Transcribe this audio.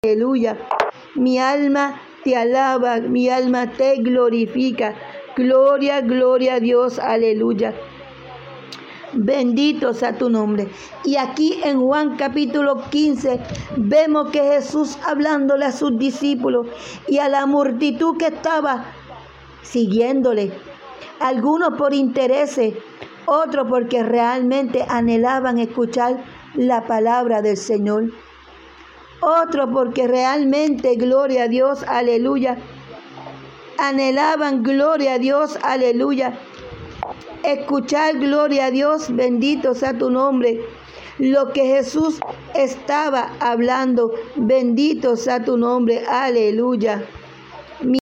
aleluya. Mi alma te alaba, mi alma te glorifica. Gloria, gloria a Dios, aleluya. Bendito sea tu nombre. Y aquí en Juan capítulo 15 vemos que Jesús hablándole a sus discípulos y a la multitud que estaba siguiéndole. Algunos por intereses, otros porque realmente anhelaban escuchar la palabra del Señor. Otros porque realmente, gloria a Dios, aleluya, anhelaban, gloria a Dios, aleluya, escuchar, gloria a Dios, bendito sea tu nombre, lo que Jesús estaba hablando, bendito sea tu nombre, aleluya.